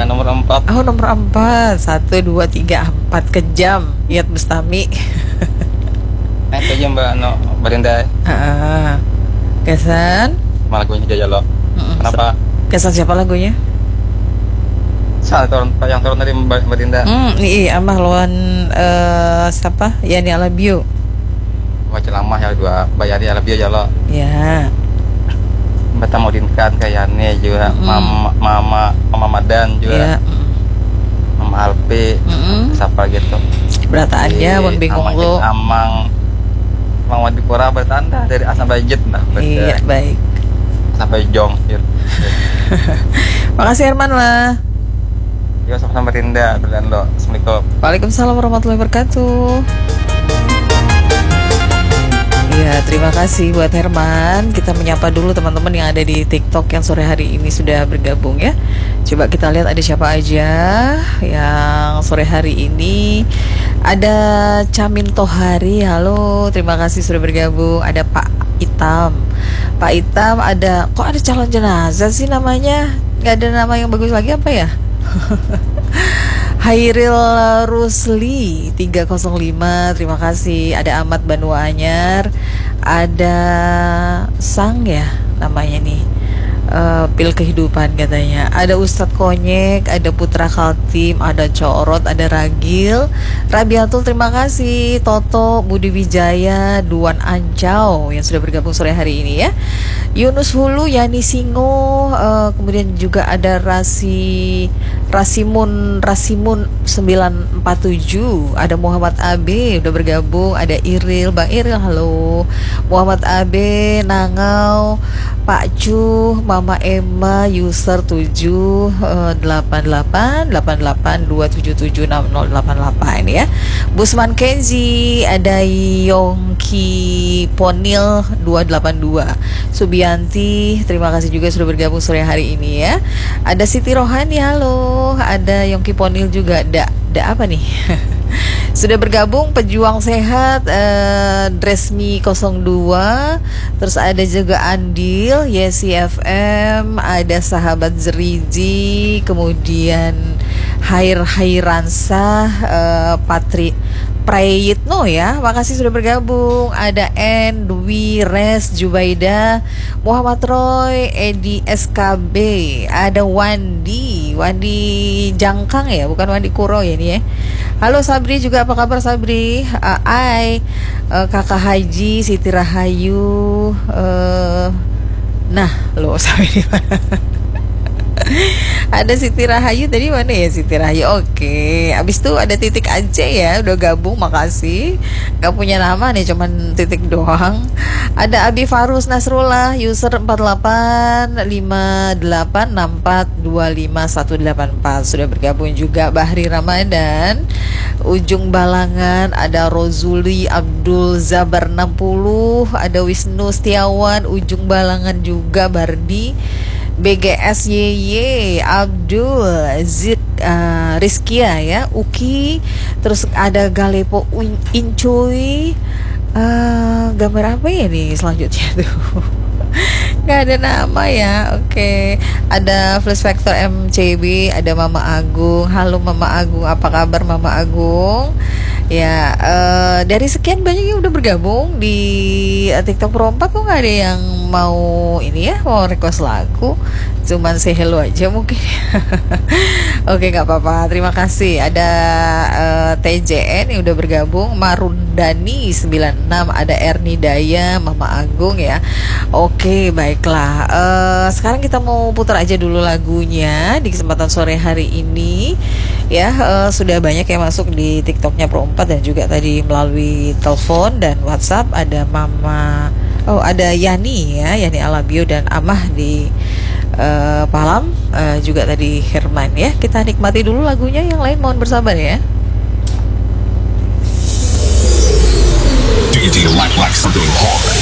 Yang nomor 4. Oh, nomor 4. 1, 2, 3, 4 kejam. Iyat Bustami. Itu aja Mbak Barinda. Kesan? Lagunya dia lo. Kenapa? Kesan siapa lagunya? Saat yang turun dari Mbak Barinda. Iya, amah lawan siapa? Yani Alabio. Baca lama ya dua bayari Alabio ya lo. Ya. Mbak Tamudinkan kayak Yani juga, Mama Madan juga. Ya. Mama Alpi. Siapa gitu. Berataannya pun bingung lo. Amang Wadipura bertanda dari Asam Bajet nah. Iya, baik. Sampai Jong. Makasih Herman lah. Ya, sama-sama Rinda dan lo. Assalamualaikum. Waalaikumsalam warahmatullahi wabarakatuh. Ya, terima kasih buat Herman. Kita menyapa dulu teman-teman yang ada di TikTok yang sore hari ini sudah bergabung ya. Coba kita lihat ada siapa aja yang sore hari ini. Ada Camin Tohari, halo, terima kasih sudah bergabung. Ada Pak Itam. Pak Itam ada, kok ada calon jenazah sih namanya? Gak ada nama yang bagus lagi apa ya? Hairil Rusli 305, terima kasih. Ada Ahmad Banua Anyar, ada Sang ya namanya nih, pil kehidupan katanya. Ada Ustadz Konyek, ada Putra Kaltim, ada Corot, ada Ragil, Rabiatul, terima kasih. Toto, Budi Wijaya, Duan Ancau yang sudah bergabung sore hari ini ya. Yunus Hulu, Yani Singo, kemudian juga ada Rasimun 947, ada Muhammad Abe udah bergabung, ada Iril, Bang Iril, halo. Muhammad Abe, Nangau, Pak Cu, Mama Emma, user 7888827760088 ya. Busman Kenzi, ada Yongki Ponil 282, Subianti, terima kasih juga sudah bergabung sore hari ini ya. Ada Siti Rohani, halo. Ada Yongki Ponil juga, ada apa nih? Sudah bergabung Pejuang Sehat, Dresmi 02, terus ada juga Andil, Yesi FM, ada Sahabat Zeriji, kemudian Hairansah, Patri Prayitno ya, makasih sudah bergabung. Ada N, Dwi, Res, Jubaida, Muhammad Roy, Edi SKB, ada Wandi Jangkang ya, bukan Wandi Kuro ya ini ya. Halo Sabri juga, apa kabar Sabri? Kakak Haji, Siti Rahayu, nah lo Sabri ada Siti Rahayu tadi, mana ya Siti Rahayu? Oke, abis itu ada Titik Aceh ya, udah gabung, makasih. Gak punya nama nih, cuman titik doang. Ada Abi Farus Nasrullah, user 485864251844, sudah bergabung juga. Bahri Ramadan, Ujung Balangan, ada Rozuli Abdul Zabar 60, ada Wisnu Setiawan, Ujung Balangan juga, Bardi, BGS YY, Abdul Zid, Rizkia ya, Uki, terus ada Galepo Incuy, gambar apa ya nih selanjutnya tuh? Nggak ada nama ya. Oke. Ada Flash Factor MCB, ada Mama Agung, halo Mama Agung, apa kabar Mama Agung? Ya, dari sekian banyak yang udah bergabung di TikTok Pro 4 kok nggak ada yang mau ini ya, mau request lagu, cuman say hello aja mungkin. Oke, nggak apa-apa, terima kasih. Ada TJN yang udah bergabung, Marundani 96, ada Erni Daya, Mama Agung ya. Oke, baiklah. Sekarang kita mau putar aja dulu lagunya di kesempatan sore hari ini ya. Sudah banyak yang masuk di TikToknya Pro 4 dan juga tadi melalui telepon dan WhatsApp. Ada ada Yani ya, Yani Alabio dan Amah di Palam, juga tadi Herman ya. Kita nikmati dulu lagunya, yang lain mohon bersabar ya. Do you like something hard?